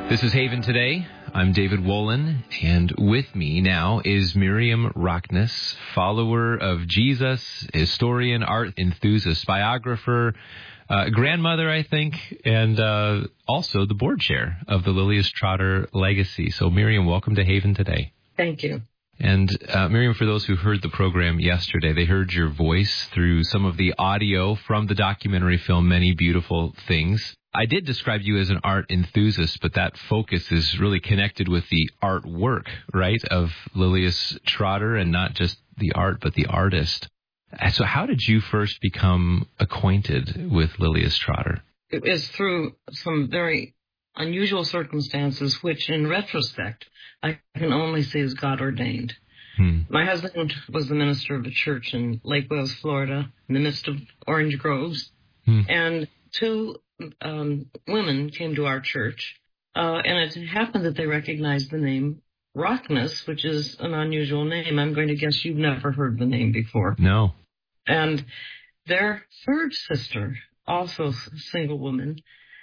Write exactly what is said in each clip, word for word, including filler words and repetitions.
This is Haven Today. I'm David Wolin, and with me now is Miriam Rockness, follower of Jesus, historian, art enthusiast, biographer, uh, grandmother, I think, and uh, also the board chair of the Lilias Trotter Legacy. So, Miriam, welcome to Haven Today. Thank you. And uh, Miriam, for those who heard the program yesterday, they heard your voice through some of the audio from the documentary film Many Beautiful Things. I did describe you as an art enthusiast, but that focus is really connected with the artwork, right, of Lilias Trotter, and not just the art, but the artist. So how did you first become acquainted with Lilias Trotter? It was through some very unusual circumstances, which in retrospect, I can only see as God ordained. Hmm. My husband was the minister of a church in Lake Wales, Florida, in the midst of orange groves, hmm. and two um, women came to our church, uh, and it happened that they recognized the name Rockness, which is an unusual name. I'm going to guess you've never heard the name before. No. And their third sister, also a single woman,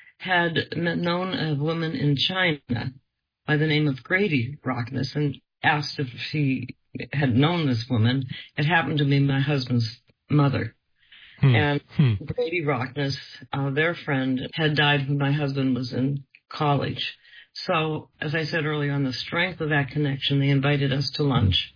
had known a woman in China by the name of Grady Rockness and asked if she had known this woman. It happened to be my husband's mother. Hmm. And hmm. Grady Rockness, uh, their friend, had died when my husband was in college. So, as I said earlier, on the strength of that connection, they invited us to lunch.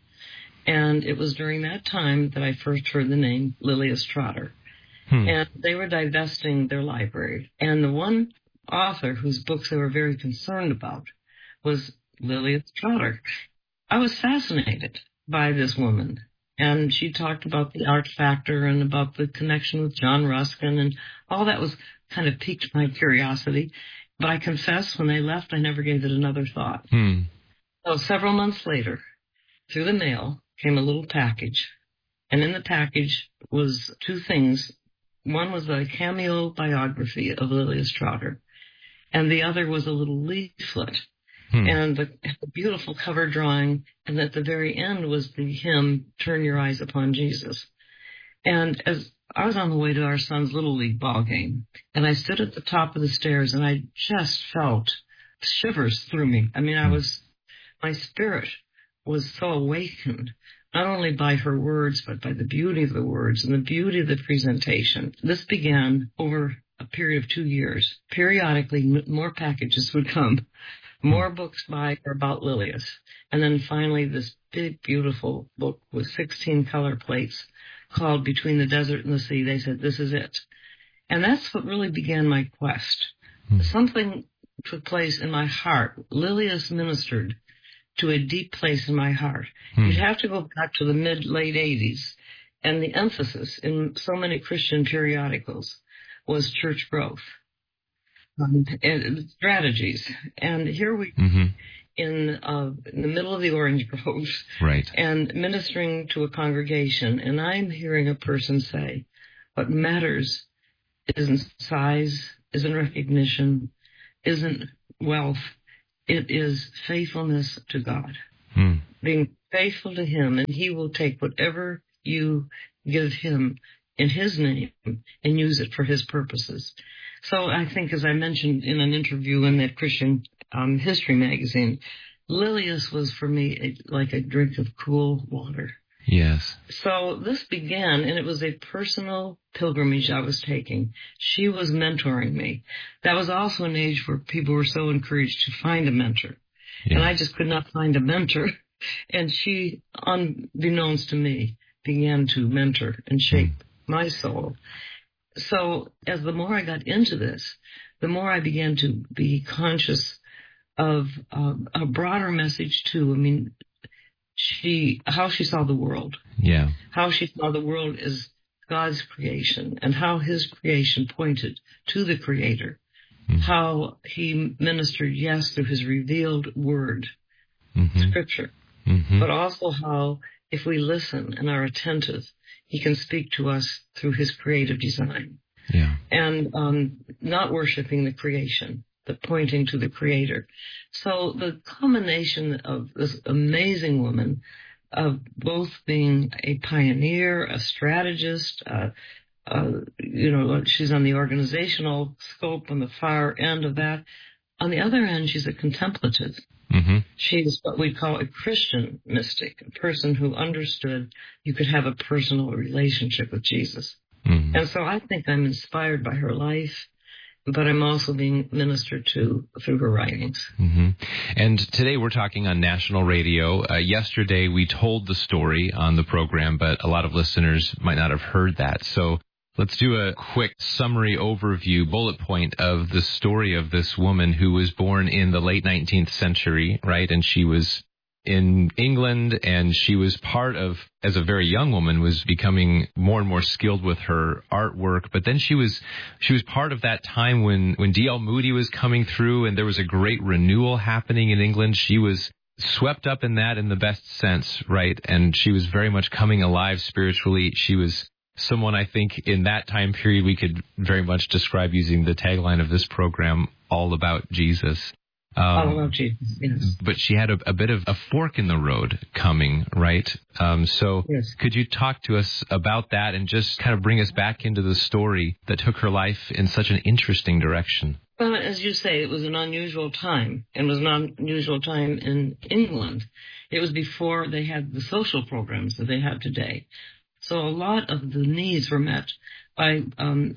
And it was during that time that I first heard the name Lilias Trotter. Hmm. And they were divesting their library. And the one author whose books they were very concerned about was Lilias Trotter. I was fascinated by this woman. And she talked about the art factor and about the connection with John Ruskin, and all that was kind of piqued my curiosity. But I confess, when they left, I never gave it another thought. Hmm. So several months later, through the mail, came a little package. And in the package was two things. One was a cameo biography of Lilias Trotter, and the other was a little leaflet. Hmm. And the, the beautiful cover drawing, and at the very end was the hymn, Turn Your Eyes Upon Jesus. And as I was on the way to our son's Little League ball game, and I stood at the top of the stairs, and I just felt shivers through me. I mean, I was, my spirit was so awakened, not only by her words, but by the beauty of the words and the beauty of the presentation. This began over a period of two years. Periodically, more packages would come. More books by or about Lilias. And then finally this big, beautiful book with sixteen color plates called Between the Desert and the Sea. They said, this is it. And that's what really began my quest. Hmm. Something took place in my heart. Lilias ministered to a deep place in my heart. Hmm. You'd have to go back to the mid-late eighties. And the emphasis in so many Christian periodicals was church growth. Um, and strategies. And here we mm-hmm. in, uh, in the middle of the orange groves, right, and ministering to a congregation, and I'm hearing a person say, what matters isn't size, isn't recognition, isn't wealth. It is faithfulness to God. Hmm. Being faithful to Him, and He will take whatever you give Him in His name and use it for His purposes. So I think, as I mentioned in an interview in that Christian um, History magazine, Lilias was for me a, like a drink of cool water. Yes. So this began, and it was a personal pilgrimage I was taking. She was mentoring me. That was also an age where people were so encouraged to find a mentor. Yeah. And I just could not find a mentor. And she, unbeknownst to me, began to mentor and shape mm. my soul. So as the more I got into this, the more I began to be conscious of uh, a broader message too. I mean, she, how she saw the world. Yeah. How she saw the world as God's creation, and how His creation pointed to the Creator. Mm-hmm. How He ministered, yes, through His revealed word, mm-hmm. Scripture, mm-hmm. but also how, if we listen and are attentive, He can speak to us through His creative design. Yeah. And um, not worshiping the creation, but pointing to the Creator. So the combination of this amazing woman, of both being a pioneer, a strategist, uh, uh, you know, she's on the organizational scope on the far end of that, on the other hand, she's a contemplative. Mm-hmm. She's what we call a Christian mystic, a person who understood you could have a personal relationship with Jesus. Mm-hmm. And so I think I'm inspired by her life, but I'm also being ministered to through her writings. Mm-hmm. And today we're talking on national radio. Uh, yesterday we told the story on the program, but a lot of listeners might not have heard that. So let's do a quick summary overview, bullet point of the story of this woman who was born in the late nineteenth century, right? And she was in England, and she was part of, as a very young woman, was becoming more and more skilled with her artwork. But then she was she was part of that time when, when D L Moody was coming through, and there was a great renewal happening in England. She was swept up in that in the best sense, right? And she was very much coming alive spiritually. She was someone, I think, in that time period we could very much describe using the tagline of this program, all about Jesus. Um, all about Jesus, yes. But she had a, a bit of a fork in the road coming, right? Um, so yes. Could you talk to us about that and just kind of bring us back into the story that took her life in such an interesting direction? Well, as you say, it was an unusual time, and was an unusual time in England. It was before they had the social programs that they have today. So a lot of the needs were met by um,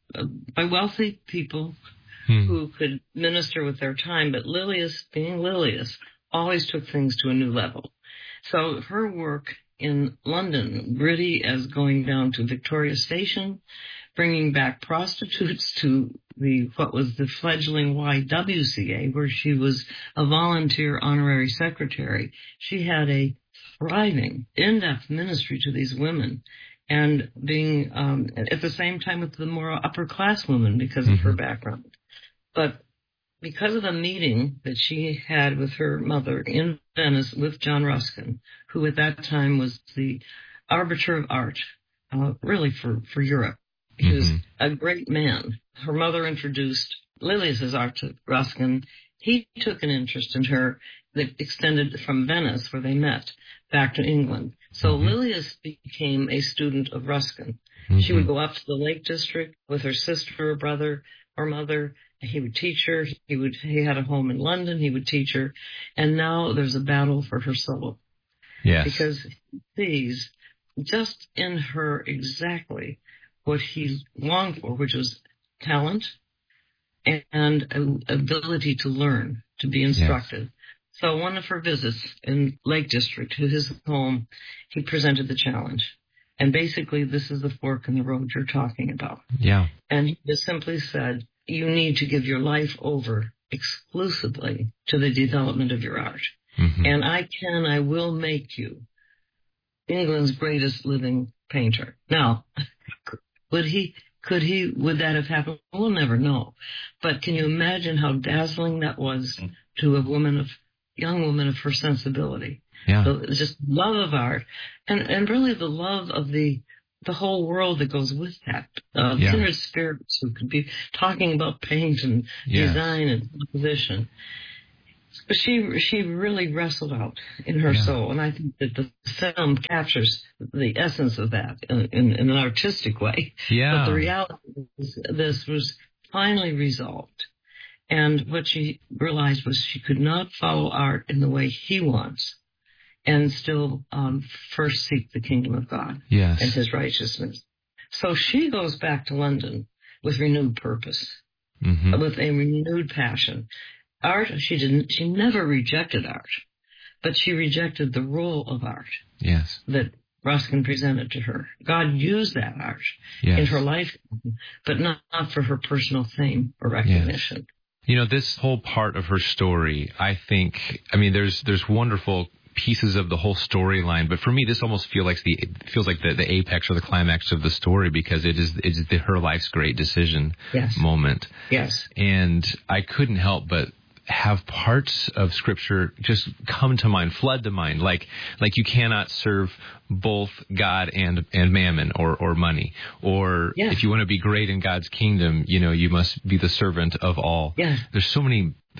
by wealthy people hmm. who could minister with their time. But Lilias, being Lilias, always took things to a new level. So her work in London, gritty as going down to Victoria Station, bringing back prostitutes to the what was the fledgling Y W C A, where she was a volunteer honorary secretary. She had a thriving, in-depth ministry to these women, and being um, at the same time with the more upper-class women because of mm-hmm. her background. But because of the meeting that she had with her mother in Venice with John Ruskin, who at that time was the arbiter of art, uh, really for, for Europe. He mm-hmm. was a great man. Her mother introduced Lilias' art to Ruskin. He took an interest in her that extended from Venice, where they met, back to England. So mm-hmm. Lilias became a student of Ruskin. Mm-hmm. She would go up to the Lake District with her sister or brother or mother. He would teach her. He would. He had a home in London. He would teach her. And now there's a battle for her soul. Yes. Because he sees just in her exactly what he longed for, which was talent and an ability to learn, to be instructed. Yes. So one of her visits in Lake District to his home, he presented the challenge. And basically, this is the fork in the road you're talking about. Yeah. And he just simply said, you need to give your life over exclusively to the development of your art. Mm-hmm. And I can, I will make you England's greatest living painter. Now, would he, could he, would that have happened? We'll never know. But can you imagine how dazzling that was to a woman of, young woman of her sensibility? Yeah. So just love of art, and, and really the love of the, the whole world that goes with that. Uh, yeah. Kindred spirits who could be talking about paint and yes. design and composition. But she she really wrestled out in her yeah. soul, and I think that the film captures the essence of that in, in, in an artistic way. Yeah. But the reality is this was finally resolved, and what she realized was she could not follow art in the way he wants, and still um, first seek the kingdom of God yes. and His righteousness. So she goes back to London with renewed purpose, mm-hmm. with a renewed passion. Art, she didn't, she never rejected art, but she rejected the role of art yes. that Ruskin presented to her. God used that art yes. in her life, but not, not for her personal fame or recognition. Yes. You know, this whole part of her story, I think, I mean, there's there's wonderful pieces of the whole storyline, but for me, this almost feel like the feels like the, the apex or the climax of the story, because it is it is the, her life's great decision yes. moment. Yes, and I couldn't help but have parts of Scripture just come to mind, flood to mind, like like you cannot serve both God and and mammon or or money, or yes. if you want to be great in God's kingdom, you know, you must be the servant of all. Yes. There's so many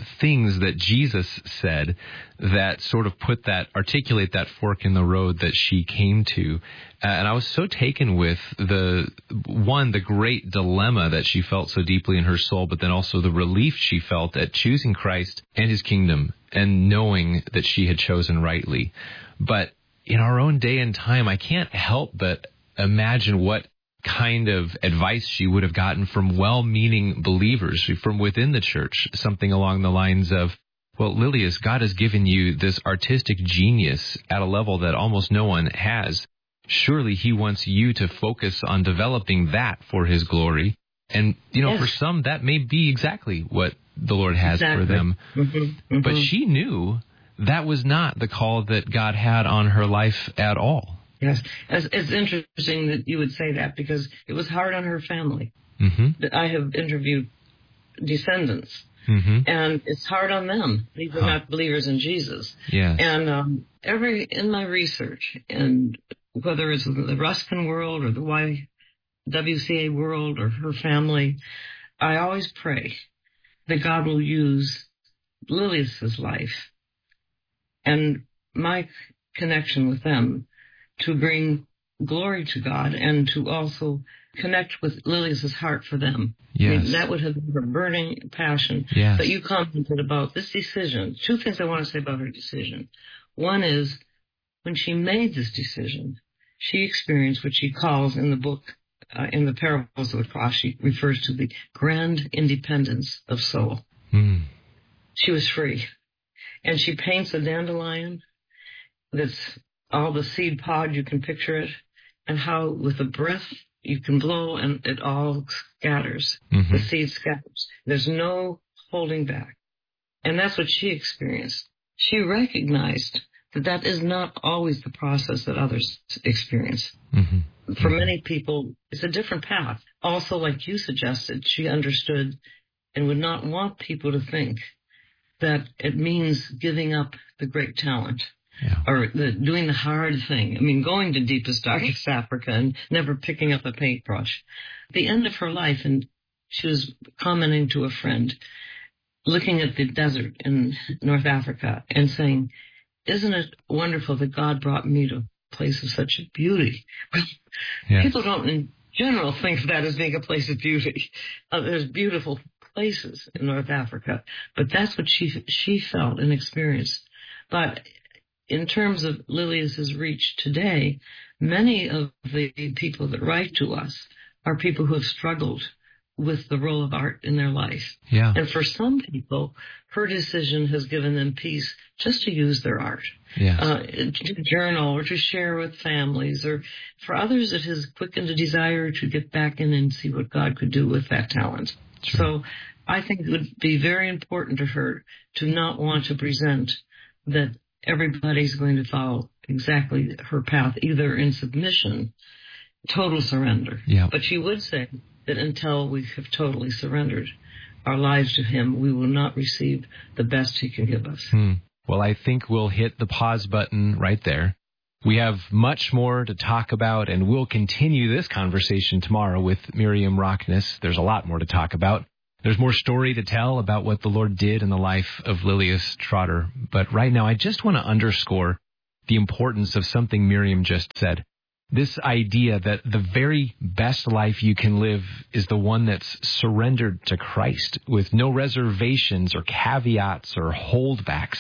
things that Jesus said that sort of put that, articulate that fork in the road that she came to. Uh, and I was so taken with the, one, the great dilemma that she felt so deeply in her soul, but then also the relief she felt at choosing Christ and his kingdom and knowing that she had chosen rightly. But in our own day and time, I can't help but imagine what kind of advice she would have gotten from well-meaning believers from within the church, something along the lines of, well, Lilias, God has given you this artistic genius at a level that almost no one has. Surely he wants you to focus on developing that for his glory. And, you know, yes. for some, that may be exactly what the Lord has exactly. for them. Mm-hmm. Mm-hmm. But she knew that was not the call that God had on her life at all. Yes, it's, it's interesting that you would say that because it was hard on her family. Mm-hmm. I have interviewed descendants, mm-hmm. and it's hard on them. These are huh. not believers in Jesus. Yes. And um, every in my research, and whether it's the Ruskin world or the Y W C A world or her family, I always pray that God will use Lilias's life and my connection with them to bring glory to God and to also connect with Lilias's heart for them. Yes. I mean, that would have been her burning passion. Yes. But you commented about this decision. Two things I want to say about her decision. One is, when she made this decision, she experienced what she calls in the book, uh, in the Parables of the Cross, she refers to the grand independence of soul. Mm. She was free. And she paints a dandelion that's all the seed pod, you can picture it, and how with a breath you can blow and it all scatters. Mm-hmm. The seed scatters. There's no holding back. And that's what she experienced. She recognized that that is not always the process that others experience. Mm-hmm. For mm-hmm. many people, it's a different path. Also, like you suggested, she understood and would not want people to think that it means giving up the great talent. Yeah. Or the, doing the hard thing. I mean, going to deepest, darkest Africa and never picking up a paintbrush. At the end of her life, and she was commenting to a friend, looking at the desert in North Africa and saying, isn't it wonderful that God brought me to a place of such beauty? Well, yes. People don't in general think of that as being a place of beauty. Uh, there's beautiful places in North Africa, but that's what she she felt and experienced. But in terms of Lilias's reach today, many of the people that write to us are people who have struggled with the role of art in their life. Yeah. And for some people, her decision has given them peace just to use their art, yes. uh, to journal or to share with families. Or for others, it has quickened a desire to get back in and see what God could do with that talent. Sure. So I think it would be very important to her to not want to present that everybody's going to follow exactly her path, either in submission, total surrender. Yeah. But she would say that until we have totally surrendered our lives to him, we will not receive the best he can give us. Hmm. Well, I think we'll hit the pause button right there. We have much more to talk about, and we'll continue this conversation tomorrow with Miriam Rockness. There's a lot more to talk about. There's more story to tell about what the Lord did in the life of Lilias Trotter. But right now, I just want to underscore the importance of something Miriam just said. This idea that the very best life you can live is the one that's surrendered to Christ with no reservations or caveats or holdbacks.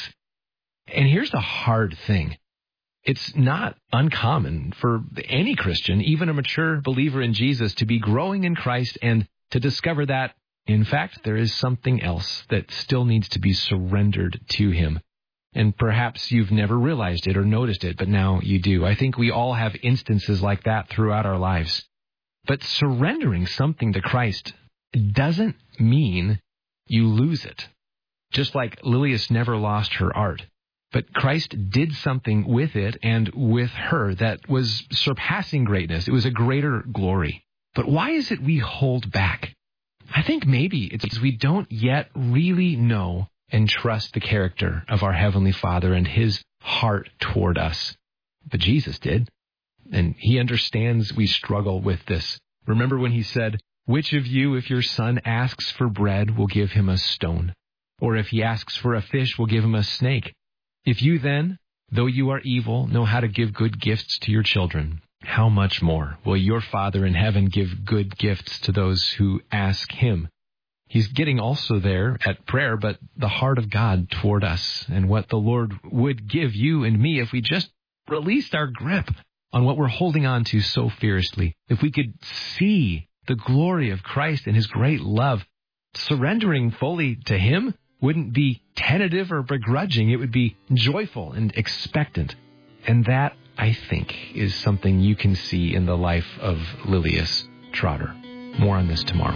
And here's the hard thing. It's not uncommon for any Christian, even a mature believer in Jesus, to be growing in Christ and to discover that, in fact, there is something else that still needs to be surrendered to him. And perhaps you've never realized it or noticed it, but now you do. I think we all have instances like that throughout our lives. But surrendering something to Christ doesn't mean you lose it. Just like Lilias never lost her art. But Christ did something with it and with her that was surpassing greatness. It was a greater glory. But why is it we hold back? I think maybe it's because we don't yet really know and trust the character of our Heavenly Father and his heart toward us. But Jesus did. And he understands we struggle with this. Remember when he said, "Which of you, if your son asks for bread, will give him a stone? Or if he asks for a fish, we'll give him a snake. If you then, though you are evil, know how to give good gifts to your children, how much more will your Father in heaven give good gifts to those who ask him? He's getting also there at prayer, but the heart of God toward us and what the Lord would give you and me if we just released our grip on what we're holding on to so fiercely. If we could see the glory of Christ and his great love, surrendering fully to him wouldn't be tentative or begrudging. It would be joyful and expectant. And that, I think, is something you can see in the life of Lilias Trotter. More on this tomorrow.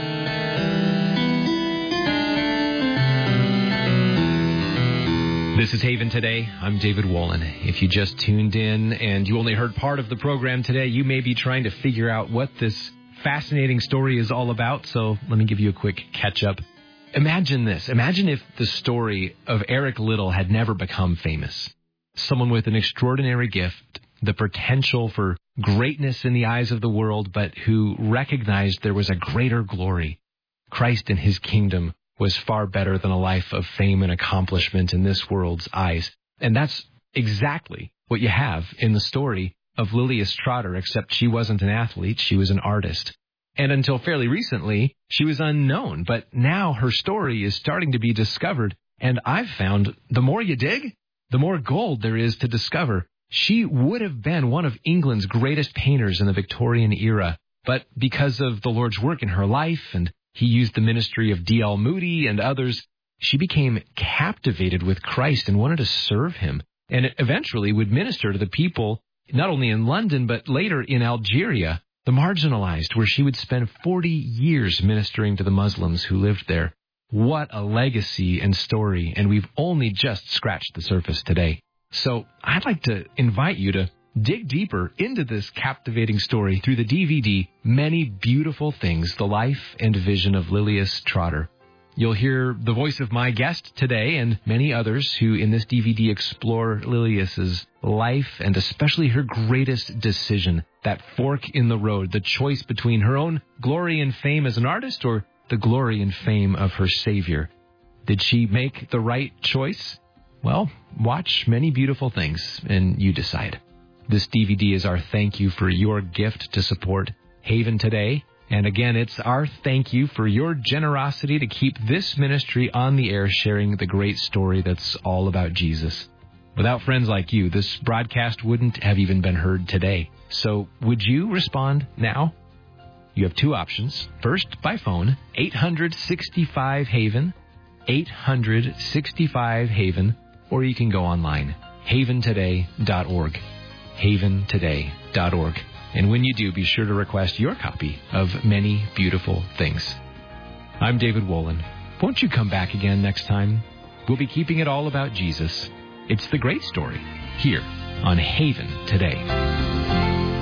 This is Haven Today. I'm David Wolin. If you just tuned in and you only heard part of the program today, you may be trying to figure out what this fascinating story is all about. So let me give you a quick catch up. Imagine this. Imagine if the story of Eric Liddell had never become famous. Someone with an extraordinary gift, the potential for greatness in the eyes of the world, but who recognized there was a greater glory. Christ and his kingdom was far better than a life of fame and accomplishment in this world's eyes. And that's exactly what you have in the story of Lilias Trotter, except she wasn't an athlete, she was an artist. And until fairly recently, she was unknown. But now her story is starting to be discovered. And I've found the more you dig, the more gold there is to discover. She would have been one of England's greatest painters in the Victorian era. But because of the Lord's work in her life, and he used the ministry of D L Moody and others, she became captivated with Christ and wanted to serve him. And eventually would minister to the people, not only in London, but later in Algeria, the marginalized, where she would spend forty years ministering to the Muslims who lived there. What a legacy and story, and we've only just scratched the surface today. So I'd like to invite you to dig deeper into this captivating story through the D V D, Many Beautiful Things, the life and vision of Lilias Trotter. You'll hear the voice of my guest today and many others who in this D V D explore Lilias's life and especially her greatest decision, that fork in the road, the choice between her own glory and fame as an artist or the glory and fame of her Savior. Did she make the right choice? Well, watch Many Beautiful Things and you decide. This D V D is our thank you for your gift to support Haven Today. And again, it's our thank you for your generosity to keep this ministry on the air, sharing the great story that's all about Jesus. Without friends like you, this broadcast wouldn't have even been heard today. So would you respond now? You have two options. First, by phone, eight hundred sixty-five Haven, eight hundred sixty-five Haven, or you can go online, haven today dot org, haven today dot org. And when you do, be sure to request your copy of Many Beautiful Things. I'm David Wolin. Won't you come back again next time? We'll be keeping it all about Jesus. It's the great story here on Haven Today.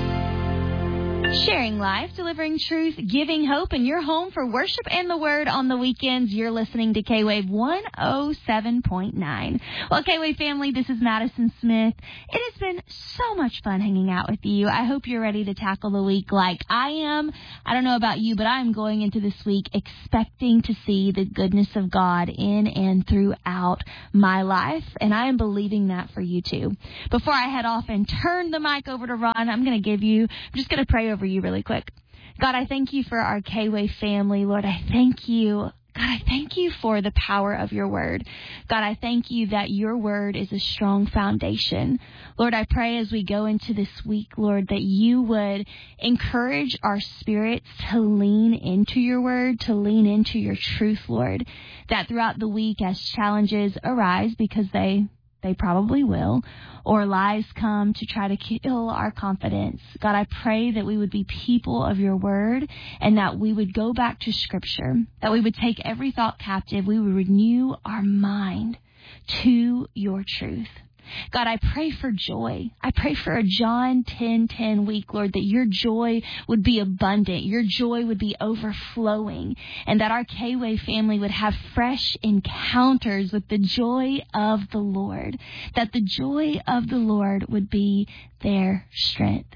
Sharing life, delivering truth, giving hope, and you're home for worship and the word on the weekends. You're listening to K-Wave one oh seven point nine. Well, K-Wave family, this is Madison Smith. It has been so much fun hanging out with you. I hope you're ready to tackle the week like I am. I don't know about you, but I'm going into this week expecting to see the goodness of God in and throughout my life, and I am believing that for you too. Before I head off and turn the mic over to Ron, I'm going to give you, I'm just going to pray over you really quick. God, I thank you for our K-Wave family. Lord, I thank you. God, I thank you for the power of your word. God, I thank you that your word is a strong foundation. Lord, I pray as we go into this week, Lord, that you would encourage our spirits to lean into your word, to lean into your truth, Lord, that throughout the week as challenges arise, because they They probably will, or lies come to try to kill our confidence. God, I pray that we would be people of your word and that we would go back to Scripture, that we would take every thought captive. We would renew our mind to your truth. God, I pray for joy. I pray for a John ten ten week, Lord, that your joy would be abundant, your joy would be overflowing, and that our K-Wave family would have fresh encounters with the joy of the Lord, that the joy of the Lord would be their strength.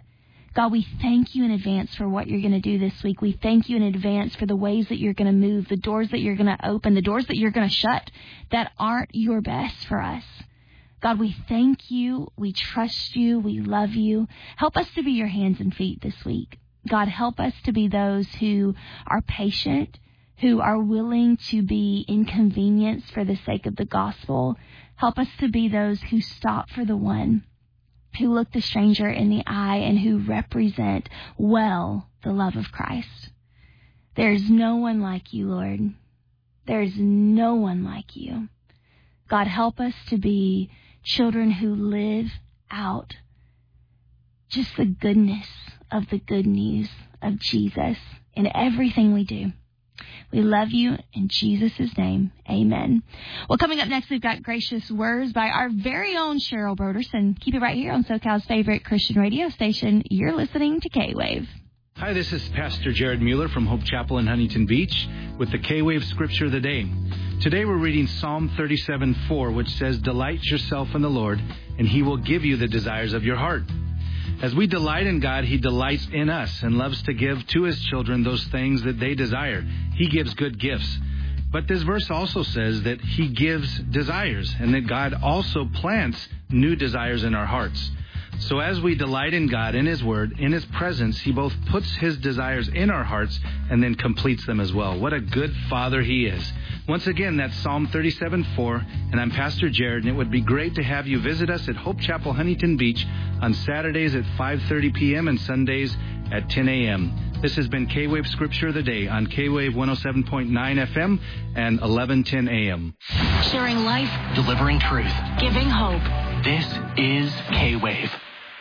God, we thank you in advance for what you're going to do this week. We thank you in advance for the ways that you're going to move, the doors that you're going to open, the doors that you're going to shut that aren't your best for us. God, we thank you. We trust you. We love you. Help us to be your hands and feet this week. God, help us to be those who are patient, who are willing to be inconvenienced for the sake of the gospel. Help us to be those who stop for the one, who look the stranger in the eye, and who represent well the love of Christ. There's no one like you, Lord. There's no one like you. God, help us to be children who live out just the goodness of the good news of Jesus in everything we do. We love you in Jesus' name. Amen. Well, coming up next, we've got Gracious Words by our very own Cheryl Broderson. Keep it right here on SoCal's favorite Christian radio station. You're listening to K-Wave. Hi, this is Pastor Jared Mueller from Hope Chapel in Huntington Beach with the K-Wave Scripture of the Day. Today we're reading Psalm thirty-seven four, which says, "Delight yourself in the Lord, and He will give you the desires of your heart." As we delight in God, He delights in us and loves to give to His children those things that they desire. He gives good gifts. But this verse also says that He gives desires and that God also plants new desires in our hearts. So as we delight in God, in His Word, in His presence, He both puts His desires in our hearts and then completes them as well. What a good Father He is. Once again, that's Psalm thirty-seven four, and I'm Pastor Jared, and it would be great to have you visit us at Hope Chapel, Huntington Beach on Saturdays at five thirty p.m. and Sundays at ten a.m. This has been K-Wave Scripture of the Day on K-Wave one oh seven point nine F M and eleven ten a.m. Sharing life, delivering truth, giving hope. This is K-Wave.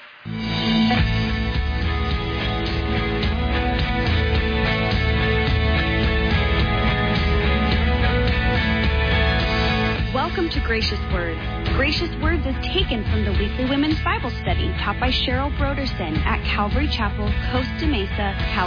Welcome to Gracious Words. Gracious Words is taken from the weekly women's Bible study taught by Cheryl Broderson at Calvary Chapel, Costa Mesa, California.